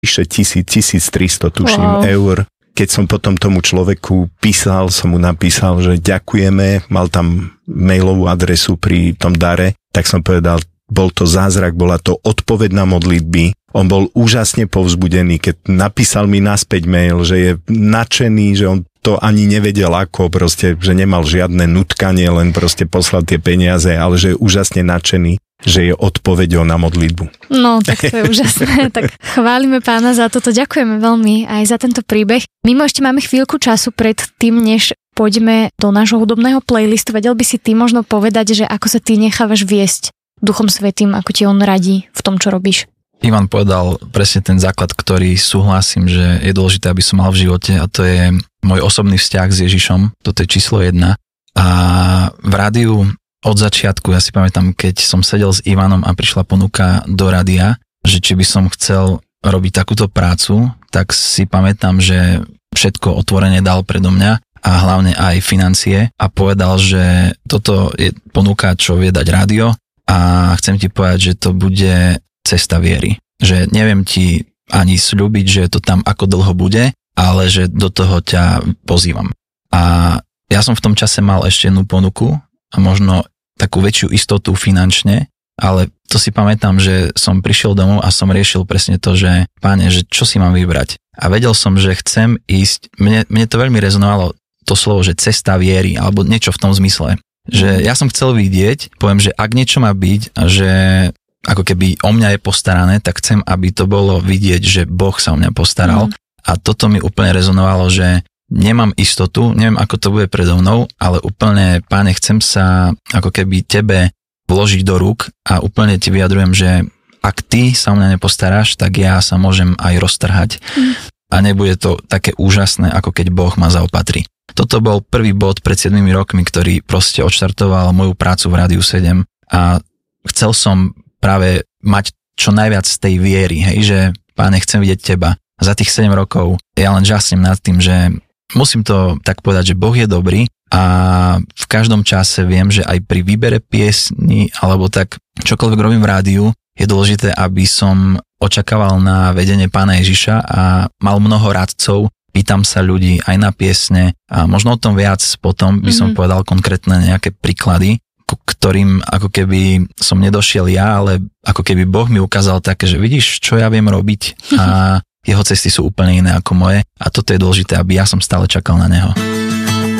vyše 1300 tuším eur. Keď som potom tomu človeku písal, som mu napísal, že ďakujeme, mal tam mailovú adresu pri tom dare, tak som povedal, bol to zázrak, bola to odpoveď na modlitby. On bol úžasne povzbudený, keď napísal mi naspäť mail, že je nadšený, že on to ani nevedel ako, proste, že nemal žiadne nutkanie, len proste poslal tie peniaze, ale že je úžasne nadšený, že je odpoveďou na modlitbu. No, tak to je úžasné. Tak chválime Pána za toto. Ďakujeme veľmi aj za tento príbeh. Mimo ešte máme chvíľku času pred tým, než poďme do nášho hudobného playlistu. Vedel by si ty možno povedať, že ako sa ty nechávaš viesť Duchom Svätým, ako ti on radí v tom, čo robíš? Ivan povedal presne ten základ, ktorý súhlasím, že je dôležité, aby som mal v živote, a to je môj osobný vzťah s Ježišom. Toto je číslo 1. A v rádiu od začiatku, ja si pamätám, keď som sedel s Ivanom a prišla ponuka do rádia, že či by som chcel robiť takúto prácu, tak si pamätám, že všetko otvorene dal predo mňa a hlavne aj financie a povedal, že toto je ponuka, čo vie dať rádio a chcem ti povedať, že to bude cesta viery. Že neviem ti ani sľubiť, že to tam ako dlho bude, ale že do toho ťa pozývam. A ja som v tom čase mal ešte jednu ponuku a možno takú väčšiu istotu finančne, ale to si pamätám, že som prišiel domov a som riešil presne to, že Páne, že čo si mám vybrať. A vedel som, že chcem ísť, mne to veľmi rezonovalo to slovo, že cesta viery, alebo niečo v tom zmysle. Že ja som chcel vidieť, poviem, že ak niečo má byť, že ako keby o mňa je postarané, tak chcem, aby to bolo vidieť, že Boh sa o mňa postaral. A toto mi úplne rezonovalo, že nemám istotu, neviem, ako to bude predo mnou, ale úplne, Páne, chcem sa ako keby tebe vložiť do rúk a úplne ti vyjadrujem, že ak ty sa o mňa nepostaráš, tak ja sa môžem aj roztrhať. A nebude to také úžasné, ako keď Boh ma zaopatrí. Toto bol prvý bod pred 7 rokmi, ktorý proste odštartoval moju prácu v Rádiu 7 a chcel som práve mať čo najviac z tej viery, hej, že Páne, chcem vidieť teba. A za tých 7 rokov ja len žasnem nad tým, že musím to tak povedať, že Boh je dobrý a v každom čase viem, že aj pri výbere piesni alebo tak čokoľvek robím v rádiu, je dôležité, aby som očakával na vedenie Pána Ježiša a mal mnoho radcov, pýtam sa ľudí aj na piesne a možno o tom viac potom by som povedal konkrétne nejaké príklady, ktorým ako keby som nedošiel ja, ale ako keby Boh mi ukázal také, že vidíš, čo ja viem robiť a jeho cesty sú úplne iné ako moje a toto je dôležité, aby ja som stále čakal na neho.